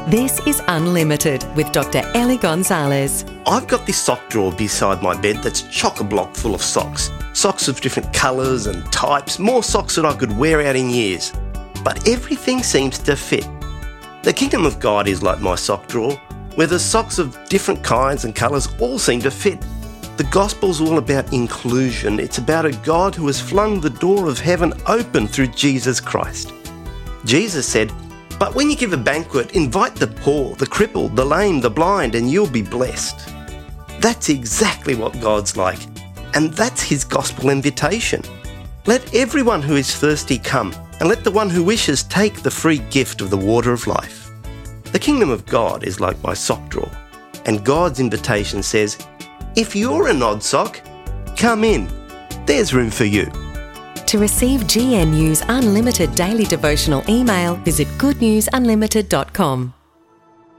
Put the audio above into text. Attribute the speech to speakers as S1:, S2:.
S1: This is Unlimited with Dr. Ellie Gonzalez.
S2: I've got this sock drawer beside my bed that's chock-a-block full of socks. Socks of different colours and types, more socks than I could wear out in years. But everything seems to fit. The kingdom of God is like my sock drawer, where the socks of different kinds and colours all seem to fit. The gospel's all about inclusion. It's about a God who has flung the door of heaven open through Jesus Christ. Jesus said, "But when you give a banquet, invite the poor, the crippled, the lame, the blind, and you'll be blessed." That's exactly what God's like, and that's his gospel invitation. Let everyone who is thirsty come, and let the one who wishes take the free gift of the water of life. The kingdom of God is like my sock drawer, and God's invitation says, if you're an odd sock, come in. There's room for you.
S1: To receive GNU's Unlimited daily devotional email, visit goodnewsunlimited.com.